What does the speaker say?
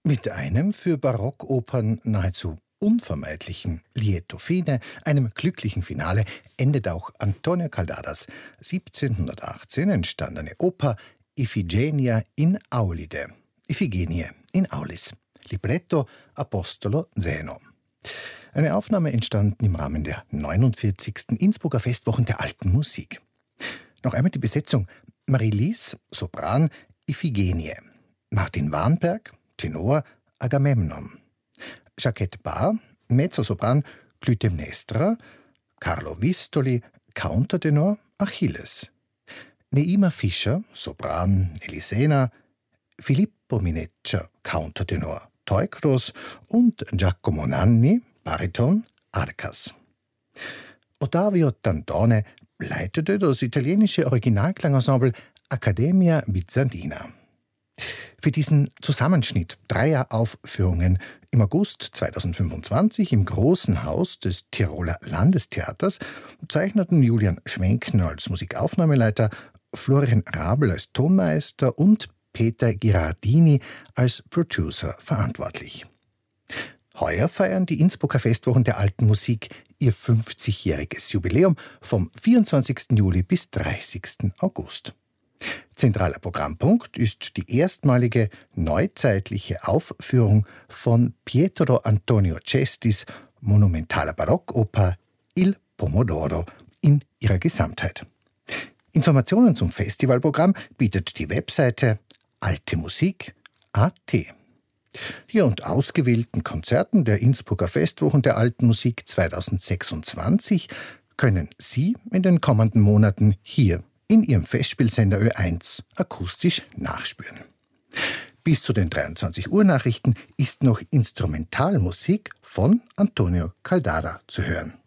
Mit einem für Barockopern nahezu unvermeidlichen Lieto fine, einem glücklichen Finale, endet auch Antonio Caldaras 1718 entstandene Oper Iphigenia in Aulide. Iphigenie in Aulis. Libretto Apostolo Zeno. Eine Aufnahme entstanden im Rahmen der 49. Innsbrucker Festwochen der Alten Musik. Noch einmal die Besetzung: Marie-Lise, Sopran, Iphigenie; Martin Warnberg, Tenor, Agamemnon; Jacquette Barr, Mezzosopran, Clytemnestra; Carlo Vistoli, Countertenor, Achilles; Neima Fischer, Sopran, Elisena; Filippo Mineccia, Countertenor, Teucros und Giacomo Nanni, Bariton, Arcas. Ottavio Tantone leitete das italienische Originalklangensemble Accademia Bizantina. Für diesen Zusammenschnitt dreier Aufführungen im August 2025 im Großen Haus des Tiroler Landestheaters zeichneten Julian Schwenkner als Musikaufnahmeleiter, Florian Rabel als Tonmeister und Peter Girardini als Producer verantwortlich. Heuer feiern die Innsbrucker Festwochen der Alten Musik ihr 50-jähriges Jubiläum vom 24. Juli bis 30. August. Zentraler Programmpunkt ist die erstmalige neuzeitliche Aufführung von Pietro Antonio Cestis monumentaler Barockoper Il Pomodoro in ihrer Gesamtheit. Informationen zum Festivalprogramm bietet die Webseite altemusik.at. Hier und ausgewählten Konzerten der Innsbrucker Festwochen der Alten Musik 2026 können Sie in den kommenden Monaten hier in Ihrem Festspielsender Ö1 akustisch nachspüren. Bis zu den 23 Uhr Nachrichten ist noch Instrumentalmusik von Antonio Caldara zu hören.